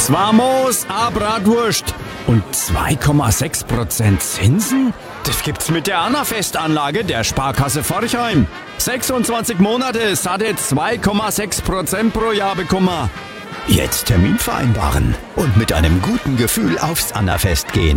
Vamos, Bratwurst. Und 2,6% Zinsen? Das gibt's mit der Annafest-Anlage der Sparkasse Forchheim. 26 Monate, satte 2,6% pro Jahr bekommen. Jetzt Termin vereinbaren und mit einem guten Gefühl aufs Annafest gehen.